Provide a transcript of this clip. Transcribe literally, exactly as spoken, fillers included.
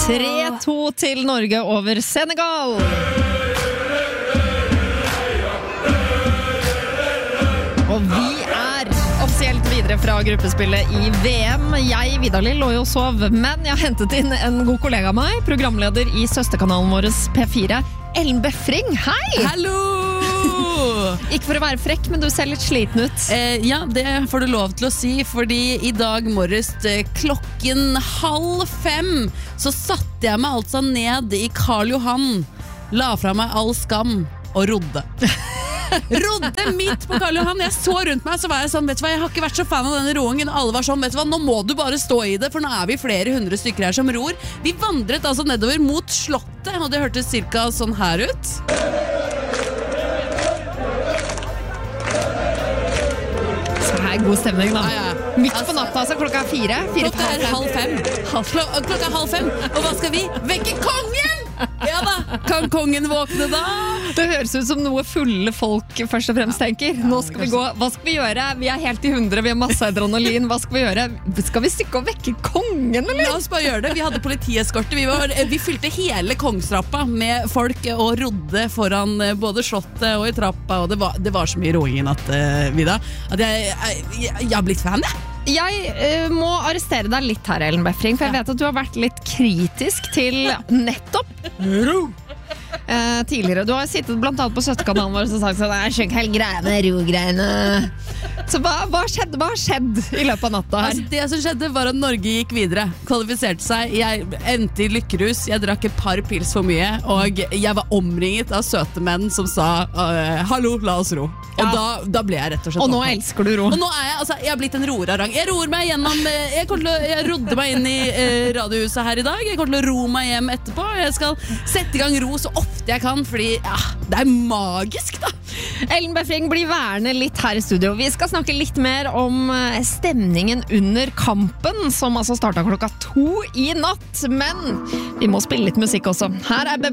tre to til Norge over Senegal. Og vi er offisielt videre fra gruppespillet i V M. Jeg, Vidar Lill, lå jo og sov, men jeg har hentet inn en god kollega av meg, programleder i søsterkanalen vår P fire, Ellen Befring. Hei! Hallo! Ikke for å være frekk, men du ser litt sliten ut. Eh, ja, det får du lov til å si, fordi i dag morges klokken halv fem så satte jeg meg altså ned i Karl Johan, la fra meg all skam og rodde. Rodde midt på Karl Johan. Jeg så rundt meg, så var jeg sånn, vet du hva, jeg har ikke vært så fan av denne roingen. Alle var sånn, vet du hva, nå må du bare stå i det, for nå er vi flere hundre stykker her som ror. Vi vandret altså nedover mot slottet, og det hørtes cirka sånn her ut. Så her er god stemning da. Ja, ja. Midt Altså, på natta, altså klokka er fire. fire Klokka er halv fem. Klo klokka er halv fem. Og hva skal vi? Vekke kongen! Ja da, kan kongen våkne da? Det høres ut som noe fulle folk først og fremst tenker. Nå skal vi gå, hva skal vi gjøre? Vi er helt i hundre, vi har masse adrenalin. Hva skal vi gjøre? Skal vi stikke og vekke kongen, eller? La oss bare gjøre det. Vi hadde politieskorte. Vi, var, vi fylte hele kongstrappa med folk og rodde foran både slottet og i trappa. Og det var, det var så mye roing i natt, uh, Vida, at jeg, jeg, jeg, jeg har blitt fan, jeg. Jeg uh, må arrestere deg litt her, Ellen Befring, for jeg vet at du har vært litt kritisk til nettopp uh, tidligere. Du har sittet blant annet på søsterkanalen vår og sagt sånn, jeg skjønner ikke hele greiene, ro-greiene. Så hva, hva skjedde? Hva har skjedd i løpet av natta her? Altså, det som skjedde var at Norge gikk videre, kvalifiserte seg. Jeg endte i lykkerus, jeg drakk et par pils for mye, og jeg var omringet av søte menn som sa hallo, la oss ro. Og Ja. da, da ble jeg rett og slett Og nå opptatt. elsker du ro. Og nå er jeg, altså, jeg har blitt en roerarang. Jeg roer meg gjennom, jeg, kommer til å, jeg rodde meg inn i eh, radiohuset her i dag. Jeg kommer til å ro meg hjem etterpå. Jeg skal sette i gang ro så ofte jeg kan, fordi ja, det er magisk da. Ellen Befring blir værende litt her i studio. Vi skal snakke litt mer om eh, stemningen under kampen, som altså startet klokka to i natt. Men vi må spille litt musikk også. Her er